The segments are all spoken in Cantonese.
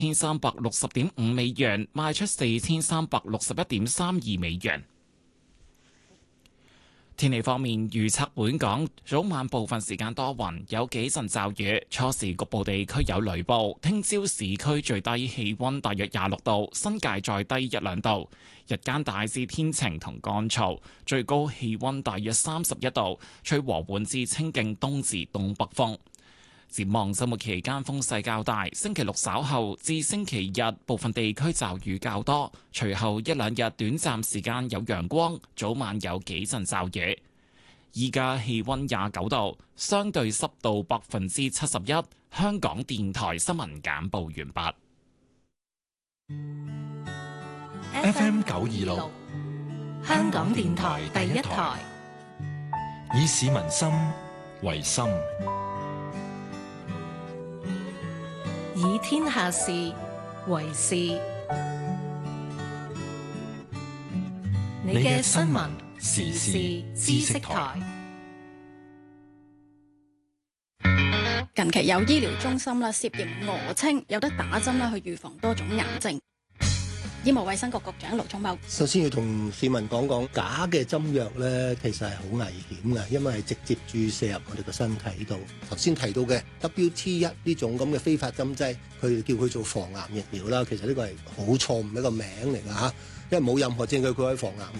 4360.5美元，賣出4361.32美元。天氣方面，預測本港早晚部分時間多雲，有幾陣驟雨，初時局部地區有雷暴。聽朝市區最低氣溫大約26度，新界再低1-2度。日間大致天晴同乾燥，最高氣溫大約31度，吹和緩至清勁東至東北風。展望週末期間風勢較大，星期六稍後至星期日部分地區驟雨較多，隨後1-2日短暫時間有陽光，早晚有幾陣驟雨。依家氣溫29度，相對濕度71%。香港電台新聞簡報完畢。FM 926，香港電台第一台，以市民心為心， 以天下事為事。你嘅新聞時事知識台。 近期有醫療中心啦涉嫌訛稱有得打針啦去預防多種癌症。醫務衛生局局長盧寵茂首先要同市民講講假嘅針藥咧，其實係好危險嘅，因為係直接注射入我哋個身體度。頭先提到嘅 WT1 呢種咁嘅非法針劑，佢哋叫佢做防癌疫苗啦，其實呢個係好錯誤一個名嚟㗎嚇，因為冇任何證據佢可以防癌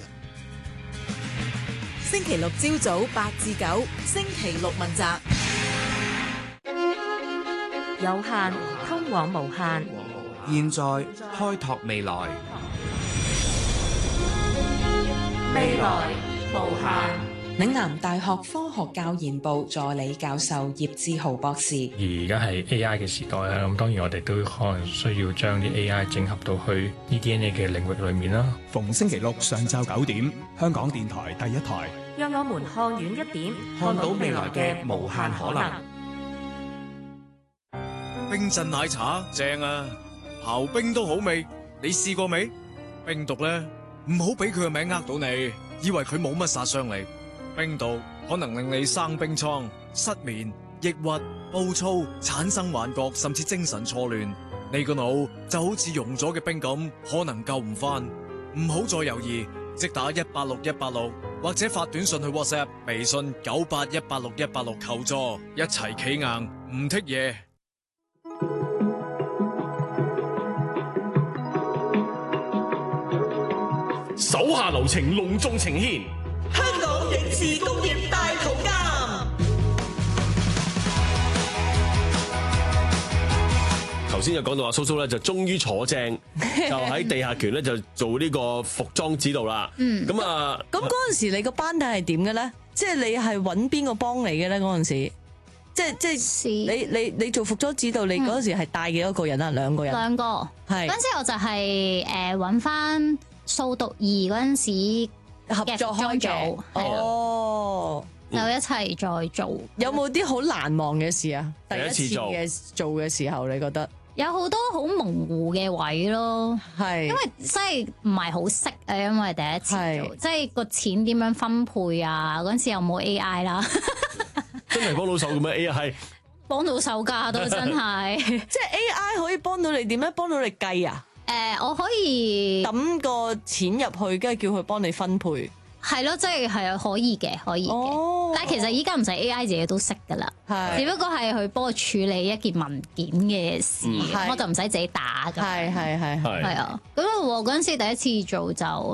嘅。 星期六朝早8至9，星期六問責。有限通往無限， 現在開拓未來， 未來無限。 嶺南大學科學教研部助理教授葉志豪博士。 而家係 AI 嘅時代啦，咁當然我哋都可能需要將啲 AI 整合到去 eDNA 嘅領域裏面啦。 逢星期六上晝9點，香港電台第一台， 讓我們看遠一點， 看到未來嘅無限可能。 冰鎮奶茶正啊，刨冰都好味，你試過未？冰毒咧，唔好俾佢個名呃到你，以為佢冇乜殺傷力。冰毒可能令你生冰瘡、失眠、抑鬱、暴躁、產生幻覺，甚至精神錯亂。你個腦就好似溶咗嘅冰咁，可能救唔翻。唔好再猶豫，即打186186，或者發短信去 WhatsApp、微信9818616求助，一齊企硬，唔剔嘢。 手下留情，隆重呈獻香港影視工業大圖鑑。 頭先就講到阿蘇蘇咧，就終於坐正，就喺地下拳咧就做呢個服裝指導啦。咁嗰陣時你個班底係點嘅咧？即係你係揾邊個幫你嘅咧？嗰陣時，即係你做服裝指導，你嗰陣時係帶幾多個人啊？2個人。 2個。係。嗰陣時我就係揾翻掃毒2嗰陣時合作開嘅。哦。 就一齊再做。 有冇啲好難忘嘅事啊？ 第一次做嘅時候，你覺得？ 有好多好模糊嘅位咯，係因為真係唔係好識啊，因為第一次做，即係個錢點樣分配啊？嗰陣時又冇 AI 啦， 真係幫到手嘅咩 AI？ 幫到手㗎都真係， 即係 AI 可以幫到你點樣？幫到你計啊？ 我可以抌個錢入去，跟住叫佢幫你分配。 係咯，即係可以嘅，可以嘅。但係其實依家唔使 AI 自己都識噶啦，只不過係佢幫我處理一件文件嘅事，我就唔使自己打㗎。係啊，咁我嗰陣時第一次做就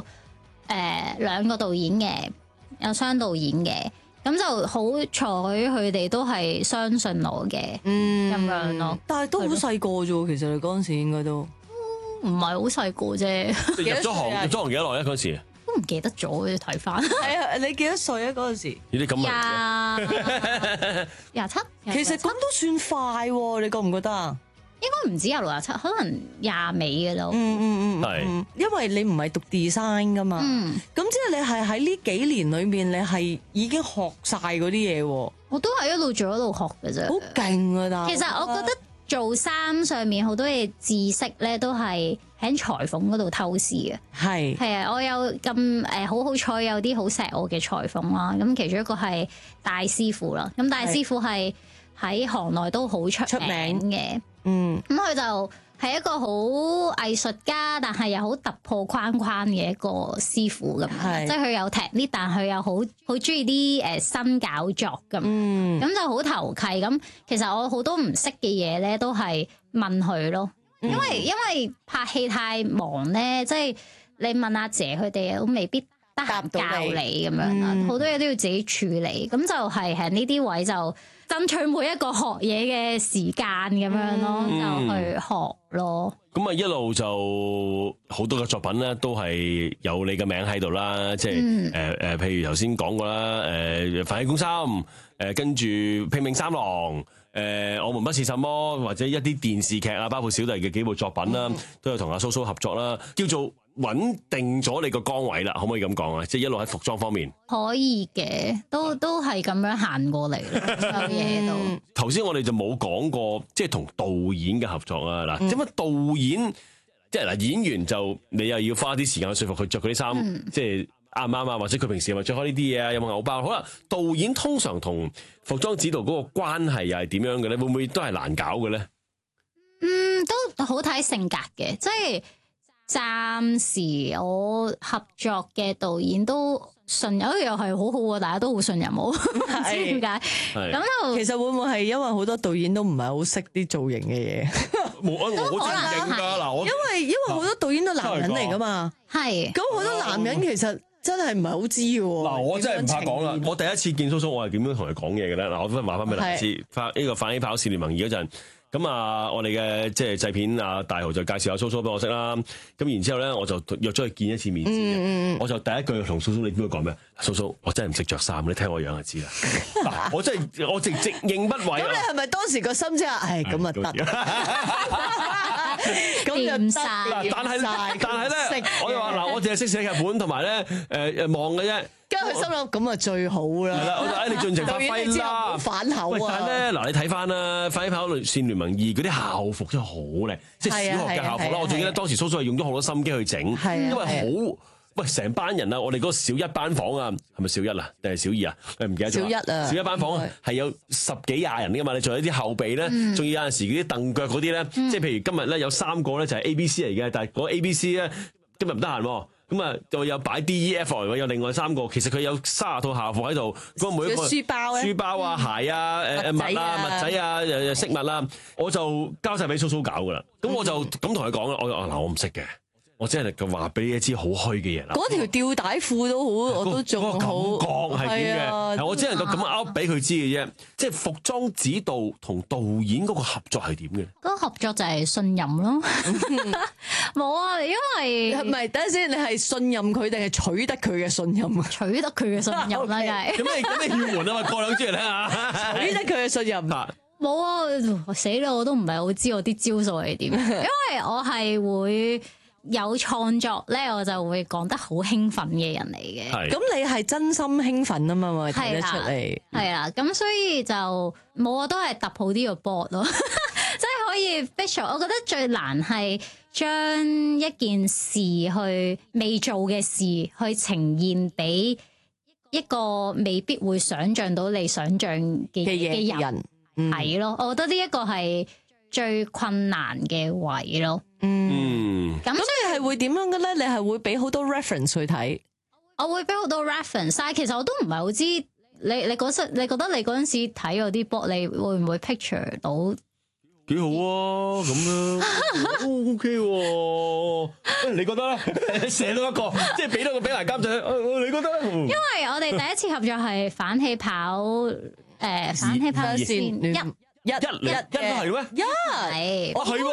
2個導演嘅，有雙導演嘅，咁就好彩佢哋都係相信我嘅，咁樣咯。 但係都好細個啫喎，其實你嗰陣時應該都唔係好細個啫。 入咗行幾多耐啊？嗰陣時？ 都唔記得咗，要睇翻。 係啊，你幾多歲啊？嗰陣時？ 呢啲咁啊 ，27。 其實咁都算快喎，你覺唔覺得啊？ 應該唔止有6、27，可能20尾嘅咯。 係，因為你唔係讀 design 噶嘛。咁即係你係喺呢幾年裏面，你係已經學晒嗰啲嘢喎。 我都係一路做一路學嘅啫。好勁啊！但係其實我覺得做衫上面好多嘢知識咧，都係喺裁縫嗰度偷師嘅。係啊，我有咁好彩有啲好錫我嘅裁縫啦。咁其中一個係大師傅啦。咁大師傅係喺行內都好出名嘅。咁佢就係一個好藝術家，但係又好突破框框嘅一個師傅咁樣，即係佢有technique，但佢又好中意啲新搞作咁，咁就好投契。咁其實我好多唔識嘅嘢咧，都係問佢咯，因為拍戲太忙咧，即係你問阿姐佢哋都未必得閒教你咁樣啦，好多嘢都要自己處理，咁就係喺呢啲位就爭取每一個學嘢嘅時間咁樣咯，就去學咯。 咁啊一路就好多嘅作品咧，都係有你嘅名喺度啦，即係譬如頭先講過啦，飯戲攻心，跟住拼命三郎。我們不是什麼，或者一啲電視劇啊，包括小弟嘅幾部作品啦，都有同阿蘇蘇合作啦，叫做穩定咗你個崗位啦，可唔可以咁講啊？即係一路喺服裝方面，可以嘅，都係咁樣行過嚟咯，有嘢都。頭先我哋就冇講過，即係同導演嘅合作啊，嗱，點解導演即係嗱演員就你又要花啲時間去說服佢着嗰啲衫，即係。啱唔啱啊？或者佢平時係咪着開呢啲嘢啊？有冇偶包？好啦，導演通常同服裝指導嗰個關係又係點樣嘅咧？會唔會都係難搞嘅咧？ 都好睇性格嘅，即係暫時我合作嘅導演都信任，又係好好啊！大家都好信任我，唔知點解。咁就其實會唔會係因為好多導演都唔係好識啲造型嘅嘢？ 我正經㗎嗱， 因為好多導演都男人嚟㗎嘛，係咁好多男人其實。真係唔係好知嘅喎。嗱， 我真係唔怕講啦。我第一次見蘇蘇，我係點樣同佢講嘢嘅咧？嗱，我都話翻俾你知。發呢個反起跑少年盟2嗰陣，咁啊，我哋嘅即係製片啊大豪就介紹下蘇蘇俾我識啦。咁然之後咧，我就約咗佢見一次面先。我就第一句同蘇蘇，你知唔知講咩？蘇蘇，我真係唔識着衫，你聽我樣就知啦。嗱，我真係我直認不諱。咁你係咪當時個心即係唉咁啊得？咁就晒， 但係咧，我又話嗱，我淨係識寫劇本同埋咧望嘅啫。 跟住佢心諗咁啊最好啦。係啦， 我就你盡情發揮啦。 反口啊！ 但係咧，嗱你睇翻啦，《反起跑線聯盟2》嗰啲校服真係好靚，即係小學嘅校服啦。我仲記得當時蘇蘇係用咗好多心機去整，因為好。喂，成班人啊！我哋嗰個小一班房啊，係咪小一啊？定係小二啊？唔記得咗。小一啊！小一班房係有10幾20人㗎嘛？你仲有啲後備咧，仲要有陣時嗰啲凳腳嗰啲咧，即係譬如今日咧有3個咧就係 ABC 嚟嘅，但係嗰 ABC 咧今日唔得閒喎，咁啊就有擺 DEF 嚟，有另外3個，其實佢有30套校服喺度，咁每一個書包啊、鞋啊、襪啊、襪仔啊、飾物啦，我就交晒俾蘇蘇搞噶啦。咁我就咁同佢講啦，我唔識嘅。我真係就話俾你知好虛嘅嘢啦。嗰條吊帶褲都好，我都仲好。嗰個感覺係點嘅？我只能夠咁噏俾佢知嘅啫。即係服裝指導同導演嗰個合作係點嘅？嗰個合作就係信任咯。冇啊，因為唔係等陣先，你係信任佢定係取得佢嘅信任啊？ 取得佢嘅信任啦，梗係。 咁你要換啊嘛？過兩招嚟睇下。 取得佢嘅信任啊！ 冇啊，死啦！我都唔係好知我啲招數係點，因為我係會。有創作咧，我就會講得好興奮嘅人嚟嘅。 咁你係真心興奮啊嘛，咪睇得出嚟。係啦，咁所以就冇啊，都係突破呢個 board 咯，即係可以 visual。我覺得最難係將一件事去未做嘅事去呈現俾一個未必會想像到你想像嘅人睇咯。我覺得呢一個係最困難嘅位咯。 咁所以係會點樣嘅咧？你係會俾好多 reference 去睇？ 我會俾好多 reference，但係其實我都唔係好知你覺得你嗰陣時睇嗰啲 book， 你會唔會 picture 到？ 幾好啊，咁樣都 OK 喎。你覺得咧？寫到一個，即係俾到個俾埋監製。你覺得？ 因為我哋第一次合作係反起跑線一都係咩？係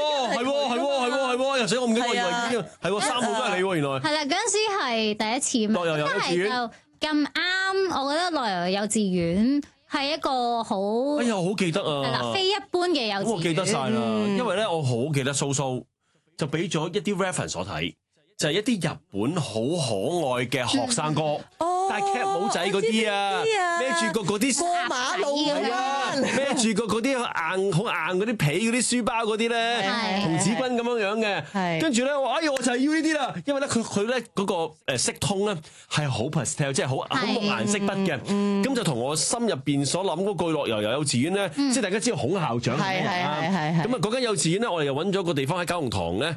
又死我唔記得，我以為係喎3號都係你喎，原來係啦，嗰陣時係第一次嘛，但係就咁啱，我覺得樂悠悠幼稚園係一個好好記得啊， 係啦，非一般嘅幼稚園， 我記得晒啦，因為咧我好記得蘇蘇就俾咗一啲 reference 我睇，就係一啲日本好可愛嘅學生哥，戴 cap 帽仔嗰啲啊，孭住個嗰啲過馬路啊。 孭住個嗰啲好硬嗰啲皮嗰啲書包嗰啲咧，童子軍咁樣嘅。跟住咧，我就係要呢啲啦，因為咧佢咧嗰個色通咧係好 pastel， 即係好木顏色筆嘅。咁就同我心入邊所諗嗰句樂悠悠幼稚園咧，即係大家知道孔校長係咩啊？咁啊嗰間幼稚園咧，我哋又揾咗個地方喺九龍塘咧。